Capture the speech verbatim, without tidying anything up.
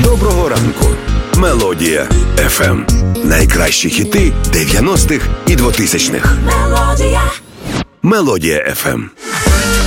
Доброго ранку. Мелодія еф ем. Найкращі хіти дев'яностих і двотисячних. Мелодія. Мелодія еф ем.